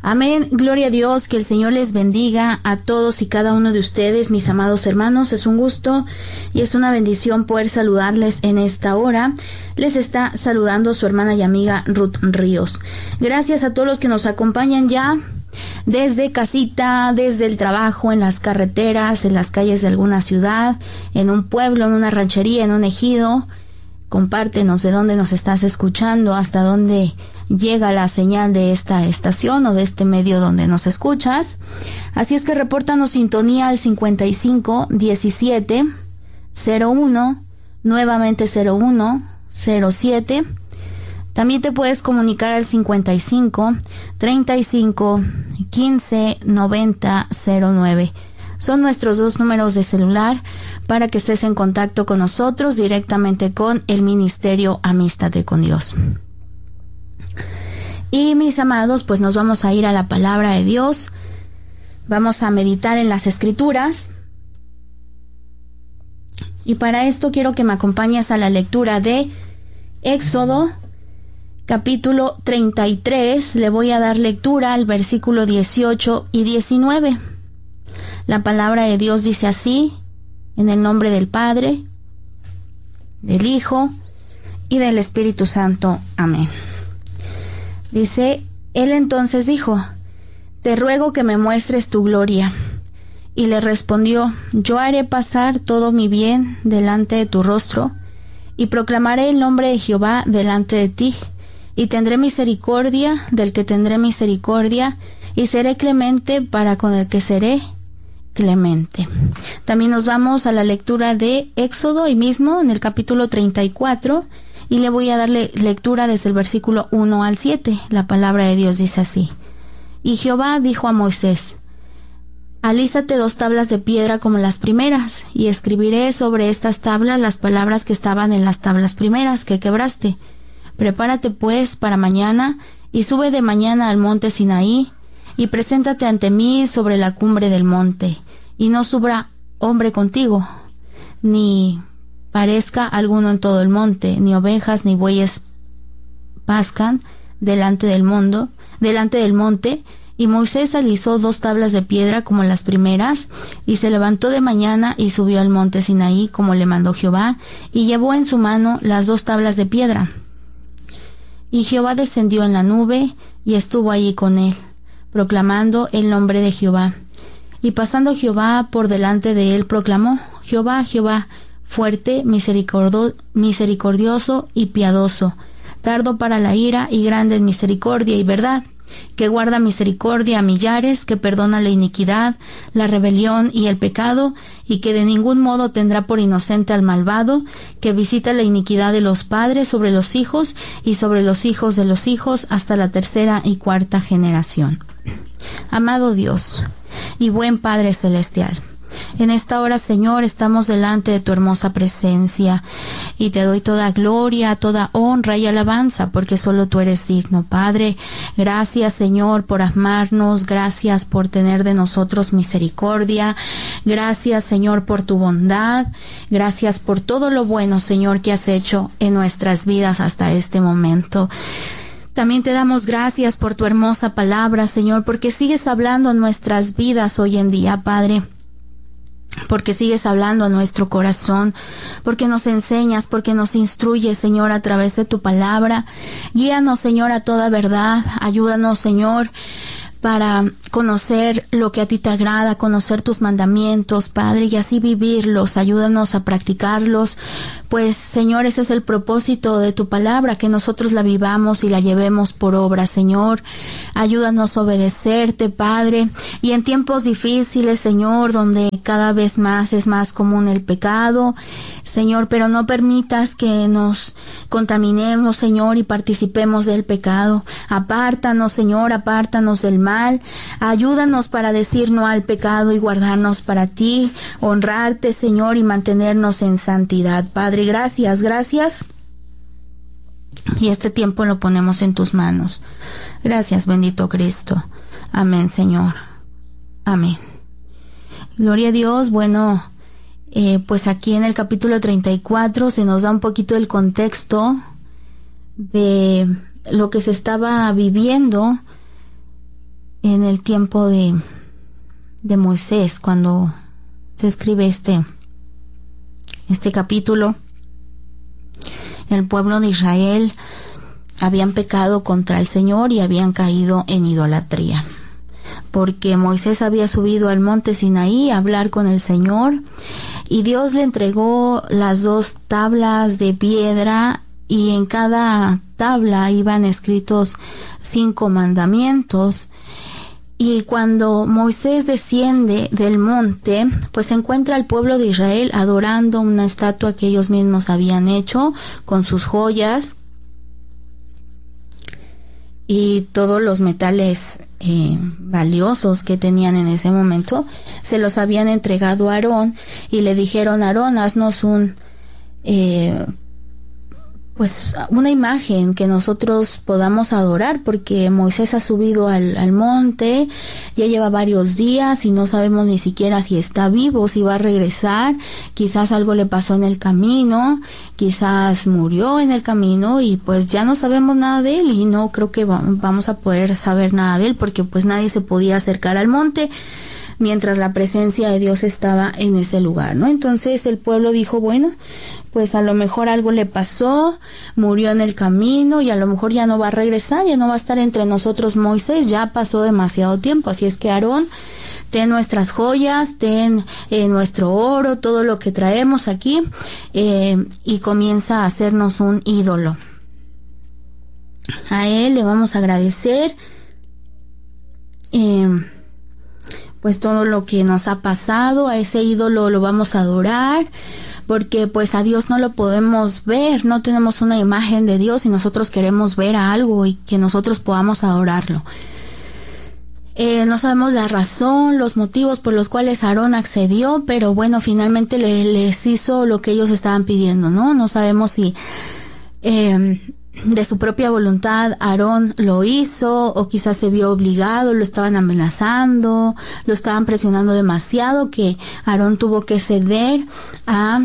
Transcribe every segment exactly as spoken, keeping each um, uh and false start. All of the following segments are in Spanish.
Amén. Gloria a Dios. Que el Señor les bendiga a todos y cada uno de ustedes, mis amados hermanos. Es un gusto y es una bendición poder saludarles en esta hora. Les está saludando su hermana y amiga Ruth Ríos. Gracias a todos los que nos acompañan ya desde casita, desde el trabajo, en las carreteras, en las calles de alguna ciudad, en un pueblo, en una ranchería, en un ejido. Compártenos de dónde nos estás escuchando, hasta dónde llega la señal de esta estación o de este medio donde nos escuchas. Así es que repórtanos sintonía al cincuenta y cinco diecisiete cero uno, nuevamente cero uno cero siete. También te puedes comunicar al cincuenta y cinco treinta y cinco quince noventa cero nueve. Son nuestros dos números de celular para que estés en contacto con nosotros directamente con el Ministerio Amístate con Dios. Y mis amados, pues nos vamos a ir a la palabra de Dios. Vamos a meditar en las Escrituras. Y para esto quiero que me acompañes a la lectura de Éxodo, capítulo treinta y tres. Le voy a dar lectura al versículo dieciocho y diecinueve. La palabra de Dios dice así: en el nombre del Padre, del Hijo y del Espíritu Santo. Amén. Dice, él entonces dijo: te ruego que me muestres tu gloria. Y le respondió: yo haré pasar todo mi bien delante de tu rostro, y proclamaré el nombre de Jehová delante de ti, y tendré misericordia del que tendré misericordia, y seré clemente para con el que seré clemente. También nos vamos a la lectura de Éxodo, ahí mismo en el capítulo treinta y cuatro, y le voy a darle lectura desde el versículo uno al siete. La palabra de Dios dice así: y Jehová dijo a Moisés: alízate dos tablas de piedra como las primeras, y escribiré sobre estas tablas las palabras que estaban en las tablas primeras que quebraste. Prepárate pues para mañana, y sube de mañana al monte Sinaí, y preséntate ante mí sobre la cumbre del monte, y no suba hombre contigo, ni parezca alguno en todo el monte, ni ovejas ni bueyes pascan delante del mundo, delante del monte. Y Moisés alisó dos tablas de piedra como las primeras, y se levantó de mañana y subió al monte Sinaí como le mandó Jehová, y llevó en su mano las dos tablas de piedra. Y Jehová descendió en la nube y estuvo allí con él, proclamando el nombre de Jehová. Y pasando Jehová por delante de él, proclamó: Jehová, Jehová, fuerte, misericordio, misericordioso y piadoso, tardo para la ira y grande en misericordia y verdad, que guarda misericordia a millares, que perdona la iniquidad, la rebelión y el pecado, y que de ningún modo tendrá por inocente al malvado, que visita la iniquidad de los padres sobre los hijos y sobre los hijos de los hijos hasta la tercera y cuarta generación. Amado Dios y buen Padre Celestial, en esta hora, Señor, estamos delante de tu hermosa presencia y te doy toda gloria, toda honra y alabanza, porque solo tú eres digno, Padre. Gracias, Señor, por amarnos, gracias por tener de nosotros misericordia, gracias, Señor, por tu bondad, gracias por todo lo bueno, Señor, que has hecho en nuestras vidas hasta este momento. También te damos gracias por tu hermosa palabra, Señor, porque sigues hablando en nuestras vidas hoy en día, Padre. Porque sigues hablando a nuestro corazón, porque nos enseñas, porque nos instruyes, Señor, a través de tu palabra. Guíanos, Señor, a toda verdad. Ayúdanos, Señor, para conocer lo que a ti te agrada, conocer tus mandamientos, Padre, y así vivirlos. Ayúdanos a practicarlos, pues, Señor, ese es el propósito de tu palabra, que nosotros la vivamos y la llevemos por obra, Señor. Ayúdanos a obedecerte, Padre, y en tiempos difíciles, Señor, donde cada vez más es más común el pecado, Señor, pero no permitas que nos contaminemos, Señor, y participemos del pecado. Apártanos, Señor, apártanos del mal. Ayúdanos para decir no al pecado y guardarnos para ti, honrarte, Señor, y mantenernos en santidad. Padre, gracias, gracias. Y este tiempo lo ponemos en tus manos. Gracias, bendito Cristo. Amén, Señor. Amén. Gloria a Dios. Bueno, eh, pues aquí en el capítulo treinta y cuatro se nos da un poquito el contexto de lo que se estaba viviendo en el tiempo de, de Moisés, cuando se escribe este, este capítulo. El pueblo de Israel habían pecado contra el Señor y habían caído en idolatría, porque Moisés había subido al monte Sinaí a hablar con el Señor, y Dios le entregó las dos tablas de piedra, y en cada tabla iban escritos cinco mandamientos. Y cuando Moisés desciende del monte, pues encuentra al pueblo de Israel adorando una estatua que ellos mismos habían hecho con sus joyas y todos los metales eh, valiosos que tenían en ese momento. Se los habían entregado a Aarón y le dijeron: Aarón, haznos un eh, pues una imagen que nosotros podamos adorar, porque Moisés ha subido al, al monte, ya lleva varios días y no sabemos ni siquiera si está vivo, si va a regresar. Quizás algo le pasó en el camino, quizás murió en el camino, y pues ya no sabemos nada de él, y no creo que va, vamos a poder saber nada de él, porque pues nadie se podía acercar al monte mientras la presencia de Dios estaba en ese lugar, ¿no? Entonces el pueblo dijo: bueno, pues a lo mejor algo le pasó, murió en el camino y a lo mejor ya no va a regresar, ya no va a estar entre nosotros Moisés, ya pasó demasiado tiempo. Así es que, Aarón, ten nuestras joyas, ten eh, nuestro oro, todo lo que traemos aquí, eh, y comienza a hacernos un ídolo. A él le vamos a agradecer eh, pues todo lo que nos ha pasado, a ese ídolo lo vamos a adorar, porque pues a Dios no lo podemos ver, no tenemos una imagen de Dios y nosotros queremos ver a algo y que nosotros podamos adorarlo. Eh, no sabemos la razón, los motivos por los cuales Aarón accedió, pero bueno, finalmente le, les hizo lo que ellos estaban pidiendo, ¿no? No sabemos si eh, de su propia voluntad Aarón lo hizo, o quizás se vio obligado, lo estaban amenazando, lo estaban presionando demasiado, que Aarón tuvo que ceder a,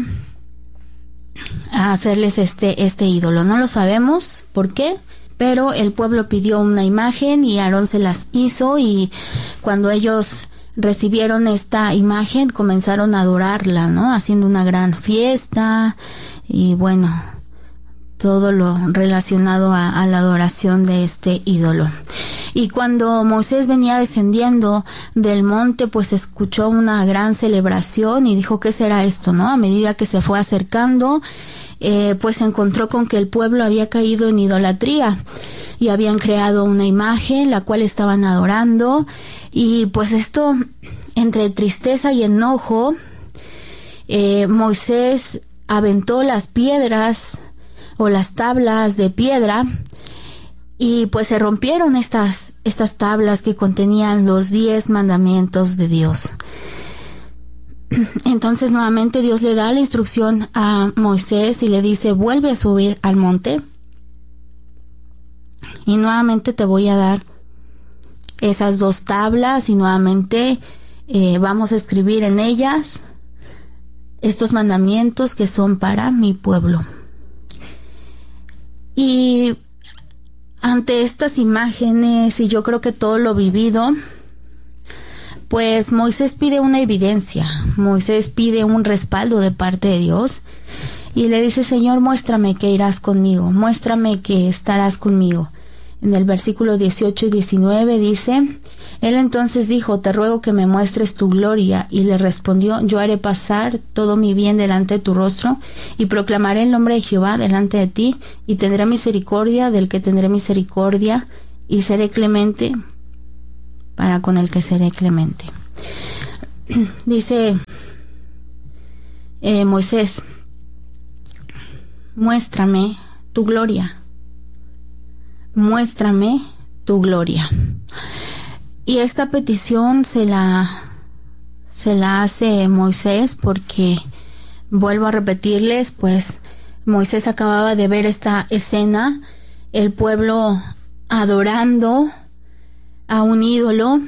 a hacerles este, este ídolo. No lo sabemos por qué, pero el pueblo pidió una imagen y Aarón se las hizo, y cuando ellos recibieron esta imagen comenzaron a adorarla, ¿no? Haciendo una gran fiesta y bueno, todo lo relacionado a, a la adoración de este ídolo. Y cuando Moisés venía descendiendo del monte, pues escuchó una gran celebración y dijo: ¿qué será esto, no? A medida que se fue acercando, eh, pues se encontró con que el pueblo había caído en idolatría y habían creado una imagen la cual estaban adorando. Y pues esto, entre tristeza y enojo, eh, Moisés aventó las piedras o las tablas de piedra, y pues se rompieron estas, estas tablas que contenían los diez mandamientos de Dios. Entonces nuevamente Dios le da la instrucción a Moisés y le dice: vuelve a subir al monte y nuevamente te voy a dar esas dos tablas, y nuevamente eh, vamos a escribir en ellas estos mandamientos que son para mi pueblo. Y ante estas imágenes, y yo creo que todo lo vivido, pues Moisés pide una evidencia, Moisés pide un respaldo de parte de Dios, y le dice: Señor, muéstrame que irás conmigo, muéstrame que estarás conmigo. En el versículo dieciocho y diecinueve dice: Él entonces dijo: te ruego que me muestres tu gloria. Y le respondió: yo haré pasar todo mi bien delante de tu rostro, y proclamaré el nombre de Jehová delante de ti, y tendré misericordia del que tendré misericordia, y seré clemente para con el que seré clemente. Dice eh, Moisés: muéstrame tu gloria, muéstrame tu gloria. Y esta petición se la se la hace Moisés porque, vuelvo a repetirles, pues Moisés acababa de ver esta escena, el pueblo adorando a un ídolo,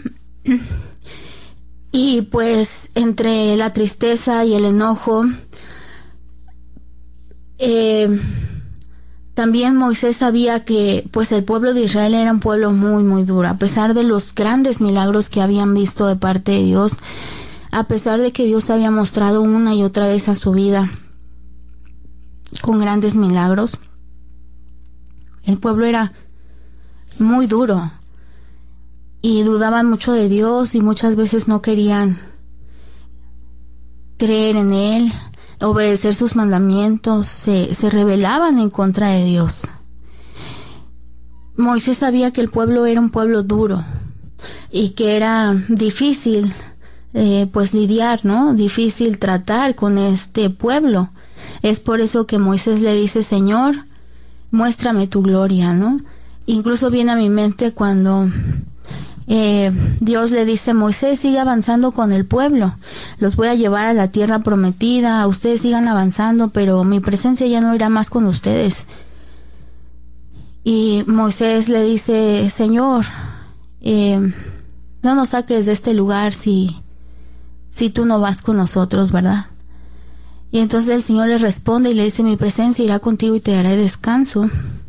y pues entre la tristeza y el enojo, eh, También Moisés sabía que pues el pueblo de Israel era un pueblo muy muy duro, a pesar de los grandes milagros que habían visto de parte de Dios, a pesar de que Dios había mostrado una y otra vez a su vida con grandes milagros. El pueblo era muy duro y dudaban mucho de Dios y muchas veces no querían creer en Él, obedecer sus mandamientos, se, se rebelaban en contra de Dios. Moisés sabía que el pueblo era un pueblo duro y que era difícil eh, pues lidiar, ¿no? Difícil tratar con este pueblo. Es por eso que Moisés le dice: Señor, muéstrame tu gloria, ¿no? Incluso viene a mi mente cuando eh, Dios le dice: Moisés, sigue avanzando con el pueblo, los voy a llevar a la tierra prometida, ustedes sigan avanzando, pero mi presencia ya no irá más con ustedes. Y Moisés le dice: Señor, eh, no nos saques de este lugar si, si tú no vas con nosotros, ¿verdad? Y entonces el Señor le responde y le dice: mi presencia irá contigo y te daré descanso.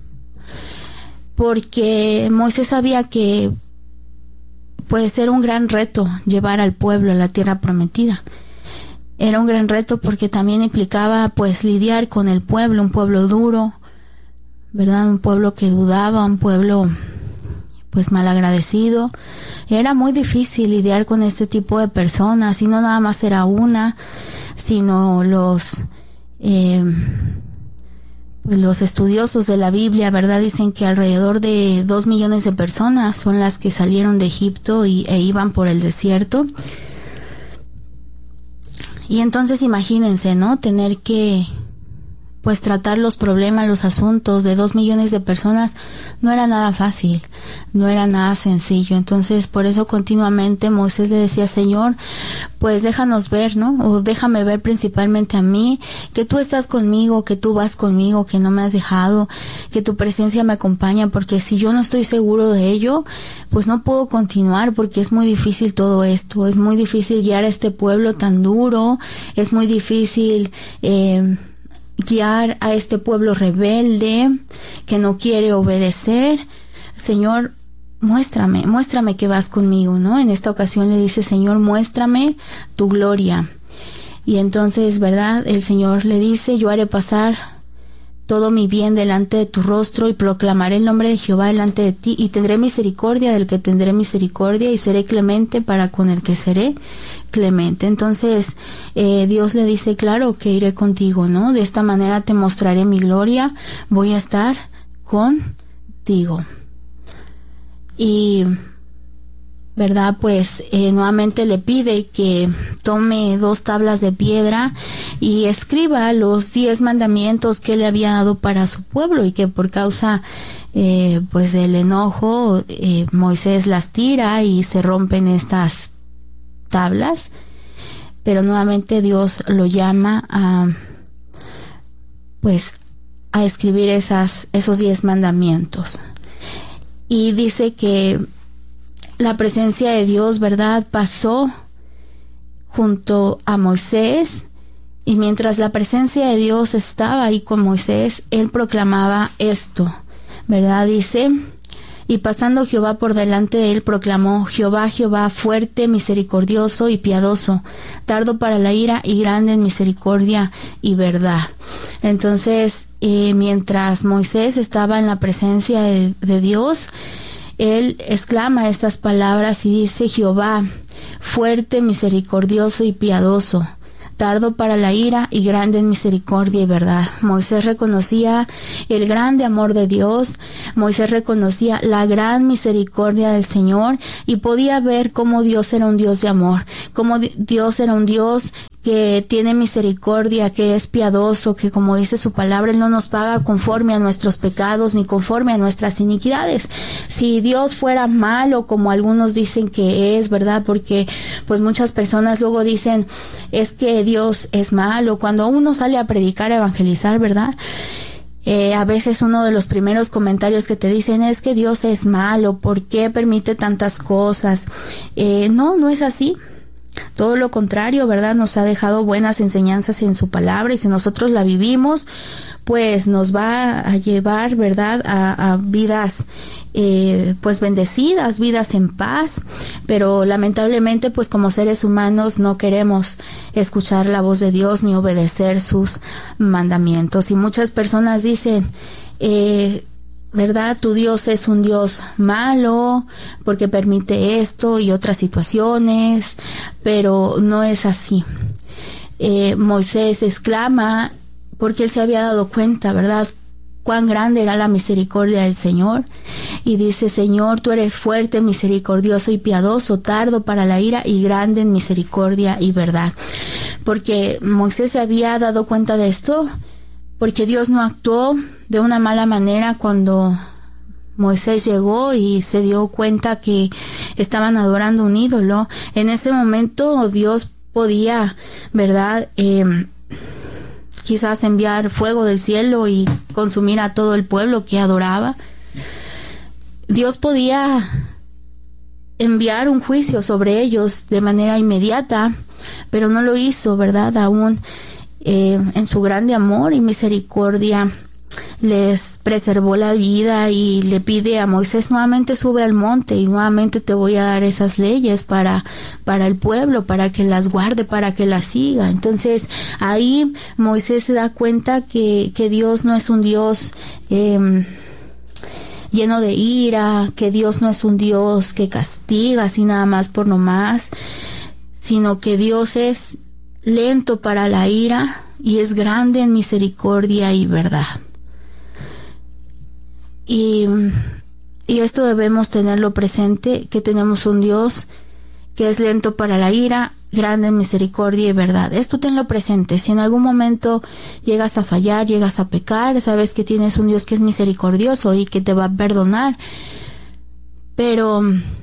Porque Moisés sabía que puede ser un gran reto llevar al pueblo a la tierra prometida. Era un gran reto porque también implicaba pues lidiar con el pueblo, un pueblo duro, ¿verdad? Un pueblo que dudaba, un pueblo pues malagradecido. Era muy difícil lidiar con este tipo de personas, y no nada más era una, sino los eh, pues los estudiosos de la Biblia, ¿verdad? Dicen que alrededor de dos millones de personas son las que salieron de Egipto y, e iban por el desierto. Y entonces imagínense, ¿no? Tener que pues tratar los problemas, los asuntos de dos millones de personas no era nada fácil, no era nada sencillo. Entonces, por eso continuamente Moisés le decía: Señor, pues déjanos ver, ¿no? O déjame ver principalmente a mí, que tú estás conmigo, que tú vas conmigo, que no me has dejado, que tu presencia me acompaña, porque si yo no estoy seguro de ello, pues no puedo continuar, porque es muy difícil todo esto, es muy difícil guiar a este pueblo tan duro, es muy difícil eh, guiar a este pueblo rebelde que no quiere obedecer. Señor, muéstrame, muéstrame que vas conmigo, ¿no? En esta ocasión le dice: Señor, muéstrame tu gloria. Y entonces, ¿verdad? El Señor le dice: yo haré pasar todo mi bien delante de tu rostro y proclamaré el nombre de Jehová delante de ti, y tendré misericordia del que tendré misericordia y seré clemente para con el que seré clemente. Entonces eh, Dios le dice: claro que iré contigo, ¿no? De esta manera te mostraré mi gloria, voy a estar contigo. Y ¿verdad? Pues eh, nuevamente le pide que tome dos tablas de piedra y escriba los diez mandamientos que le había dado para su pueblo, y que por causa eh, pues del enojo eh, Moisés las tira y se rompen estas tablas. Pero nuevamente Dios lo llama a pues a escribir esas esos diez mandamientos, y dice que la presencia de Dios, ¿verdad?, pasó junto a Moisés, y mientras la presencia de Dios estaba ahí con Moisés, él proclamaba esto, ¿verdad? Dice: y pasando Jehová por delante de él, proclamó: Jehová, Jehová, fuerte, misericordioso y piadoso, tardo para la ira y grande en misericordia y verdad. Entonces, eh, mientras Moisés estaba en la presencia de, de Dios, él exclama estas palabras y dice: Jehová, fuerte, misericordioso y piadoso, tardo para la ira y grande en misericordia y verdad. Moisés reconocía el grande amor de Dios, Moisés reconocía la gran misericordia del Señor, y podía ver cómo Dios era un Dios de amor, cómo Dios era un Dios que tiene misericordia, que es piadoso, que, como dice su palabra, Él no nos paga conforme a nuestros pecados ni conforme a nuestras iniquidades. Si Dios fuera malo, como algunos dicen que es, ¿verdad? Porque pues muchas personas luego dicen: es que Dios es malo. Cuando uno sale a predicar, a evangelizar, ¿verdad?, Eh, a veces uno de los primeros comentarios que te dicen es que Dios es malo, ¿por qué permite tantas cosas? Eh, no, no es así. Todo lo contrario, ¿verdad? Nos ha dejado buenas enseñanzas en su palabra, y si nosotros la vivimos, pues nos va a llevar, ¿verdad?, a, a vidas eh, pues bendecidas, vidas en paz, pero lamentablemente pues como seres humanos no queremos escuchar la voz de Dios ni obedecer sus mandamientos. Y muchas personas dicen, eh, ¿verdad?, tu Dios es un Dios malo porque permite esto y otras situaciones, pero no es así. Eh, Moisés exclama porque él se había dado cuenta, ¿verdad?, cuán grande era la misericordia del Señor, y dice: Señor, tú eres fuerte, misericordioso y piadoso, tardo para la ira y grande en misericordia y verdad. Porque Moisés se había dado cuenta de esto, porque Dios no actuó de una mala manera cuando Moisés llegó y se dio cuenta que estaban adorando un ídolo. En ese momento Dios podía, ¿verdad?, eh, quizás enviar fuego del cielo y consumir a todo el pueblo que adoraba. Dios podía enviar un juicio sobre ellos de manera inmediata, pero no lo hizo, ¿verdad? Aún eh, en su grande amor y misericordia les preservó la vida y le pide a Moisés: nuevamente sube al monte y nuevamente te voy a dar esas leyes para, para el pueblo, para que las guarde, para que las siga. Entonces ahí Moisés se da cuenta que, que Dios no es un Dios eh, lleno de ira, que Dios no es un Dios que castiga así nada más por nomás, sino que Dios es lento para la ira y es grande en misericordia y verdad. Y, y esto debemos tenerlo presente, que tenemos un Dios que es lento para la ira, grande en misericordia y verdad. Esto tenlo presente. Si en algún momento llegas a fallar, llegas a pecar, sabes que tienes un Dios que es misericordioso y que te va a perdonar. Pero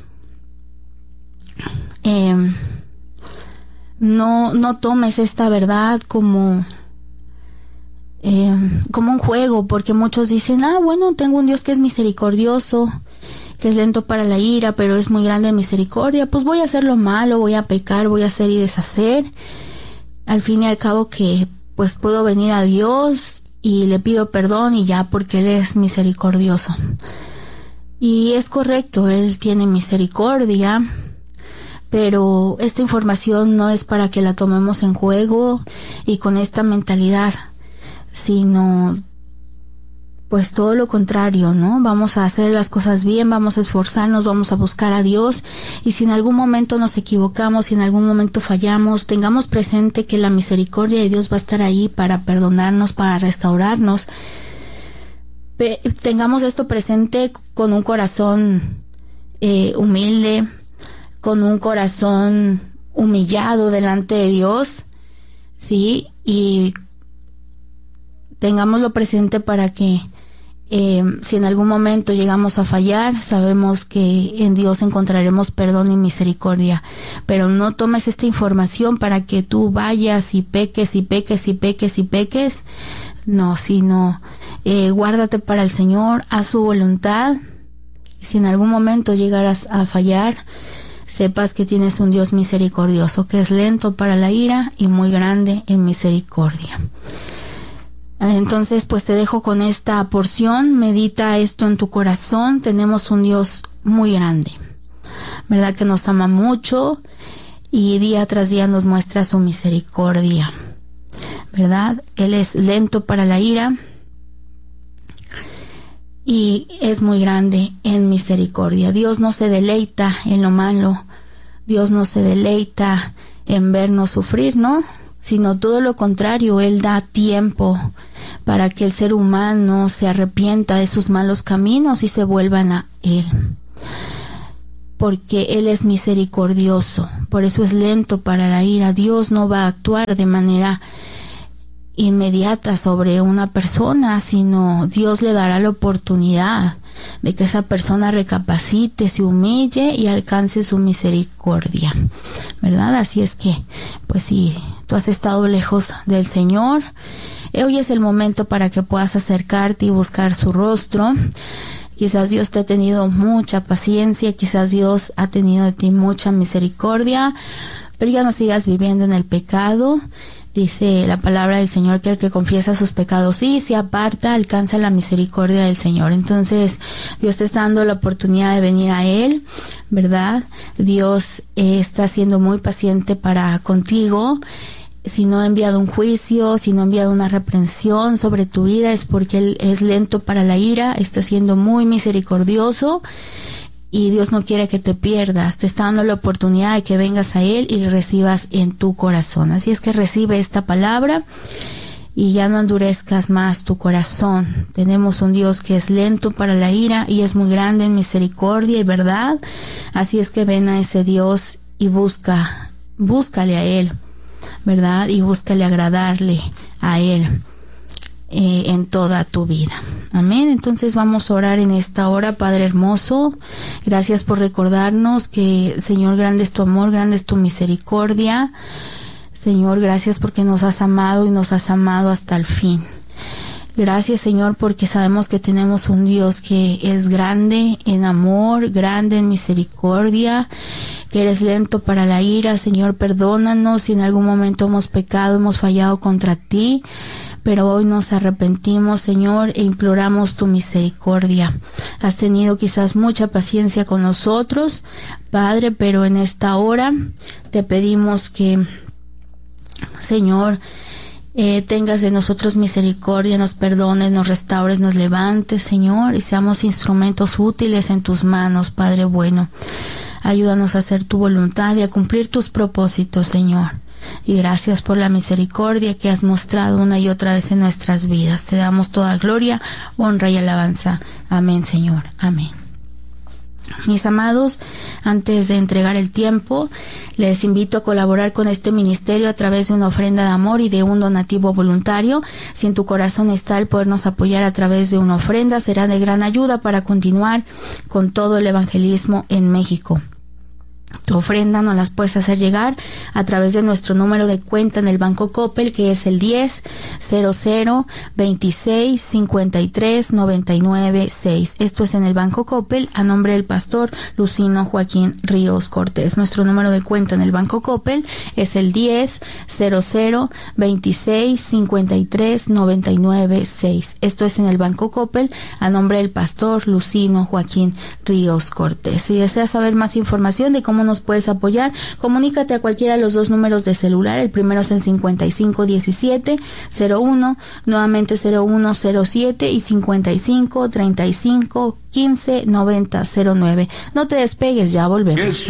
eh, no, no tomes esta verdad como... Eh, como un juego, porque muchos dicen: ah, bueno, tengo un Dios que es misericordioso, que es lento para la ira, pero es muy grande en misericordia, pues voy a hacer lo malo, voy a pecar, voy a hacer y deshacer. Al fin y al cabo que pues puedo venir a Dios y le pido perdón y ya, porque Él es misericordioso. Y es correcto, Él tiene misericordia, pero esta información no es para que la tomemos en juego y con esta mentalidad, sino pues todo lo contrario, ¿no? Vamos a hacer las cosas bien, vamos a esforzarnos, vamos a buscar a Dios, y si en algún momento nos equivocamos, si en algún momento fallamos, tengamos presente que la misericordia de Dios va a estar ahí para perdonarnos, para restaurarnos. Pe- tengamos esto presente con un corazón eh, humilde, con un corazón humillado delante de Dios, ¿sí? Y tengámoslo presente para que eh, si en algún momento llegamos a fallar, sabemos que en Dios encontraremos perdón y misericordia. Pero no tomes esta información para que tú vayas y peques y peques y peques y peques. No, sino eh, guárdate para el Señor, haz su voluntad. Y si en algún momento llegaras a fallar, sepas que tienes un Dios misericordioso, que es lento para la ira y muy grande en misericordia. Entonces, pues te dejo con esta porción, medita esto en tu corazón. Tenemos un Dios muy grande, ¿verdad?, que nos ama mucho y día tras día nos muestra su misericordia, ¿verdad? Él es lento para la ira y es muy grande en misericordia. Dios no se deleita en lo malo, Dios no se deleita en vernos sufrir, ¿no?, sino todo lo contrario. Él da tiempo para que el ser humano se arrepienta de sus malos caminos y se vuelvan a Él, porque Él es misericordioso, por eso es lento para la ira. Dios no va a actuar de manera inmediata sobre una persona, sino Dios le dará la oportunidad de que esa persona recapacite, se humille y alcance su misericordia, ¿verdad? Así es que, pues si tú has estado lejos del Señor, hoy es el momento para que puedas acercarte y buscar su rostro. Quizás Dios te ha tenido mucha paciencia, quizás Dios ha tenido de ti mucha misericordia, pero ya no sigas viviendo en el pecado. Dice la palabra del Señor que el que confiesa sus pecados y se aparta alcanza la misericordia del Señor. Entonces Dios te está dando la oportunidad de venir a Él, ¿verdad? Dios eh, está siendo muy paciente para contigo. Si no ha enviado un juicio, si no ha enviado una reprensión sobre tu vida, es porque Él es lento para la ira, está siendo muy misericordioso. Y Dios no quiere que te pierdas, te está dando la oportunidad de que vengas a Él y le recibas en tu corazón. Así es que recibe esta palabra y ya no endurezcas más tu corazón. Tenemos un Dios que es lento para la ira y es muy grande en misericordia y verdad. Así es que ven a ese Dios y busca, búscale a Él, ¿verdad? Y búscale agradarle a Él eh, en toda tu vida. Amén. Entonces vamos a orar en esta hora. Padre hermoso, gracias por recordarnos que, Señor, grande es tu amor, grande es tu misericordia. Señor, gracias porque nos has amado y nos has amado hasta el fin. Gracias, Señor, porque sabemos que tenemos un Dios que es grande en amor, grande en misericordia, que eres lento para la ira. Señor, perdónanos si en algún momento hemos pecado, hemos fallado contra ti, pero hoy nos arrepentimos, Señor, e imploramos tu misericordia. Has tenido quizás mucha paciencia con nosotros, Padre, pero en esta hora te pedimos que, Señor, Eh, tengas de nosotros misericordia, nos perdones, nos restaures, nos levantes, Señor, y seamos instrumentos útiles en tus manos, Padre bueno. Ayúdanos a hacer tu voluntad y a cumplir tus propósitos, Señor. Y gracias por la misericordia que has mostrado una y otra vez en nuestras vidas. Te damos toda gloria, honra y alabanza. Amén, Señor. Amén. Mis amados, antes de entregar el tiempo, les invito a colaborar con este ministerio a través de una ofrenda de amor y de un donativo voluntario. Si en tu corazón está el podernos apoyar a través de una ofrenda, será de gran ayuda para continuar con todo el evangelismo en México. Tu ofrenda nos las puedes hacer llegar a través de nuestro número de cuenta en el Banco Coppel, que es el diez cero cero veintiséis cincuenta y tres noventa y nueve seis. Esto es en el Banco Coppel a nombre del pastor Lucino Joaquín Ríos Cortés. Nuestro número de cuenta en el Banco Coppel es el diez cero cero veintiséis cincuenta y tres noventa y nueve seis. Esto es en el Banco Coppel a nombre del pastor Lucino Joaquín Ríos Cortés. Si deseas saber más información de cómo nos puedes apoyar, comunícate a cualquiera de los dos números de celular. El primero es el cincuenta y cinco diecisiete cero uno, nuevamente cero uno cero siete y cincuenta y cinco treinta y cinco quince noventa cero nueve. No te despegues, ya volvemos.